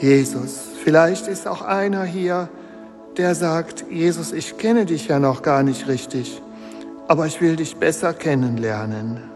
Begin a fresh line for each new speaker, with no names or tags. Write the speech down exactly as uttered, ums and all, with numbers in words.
Jesus, vielleicht ist auch einer hier, der sagt, Jesus, ich kenne dich ja noch gar nicht richtig, aber ich will dich besser kennenlernen.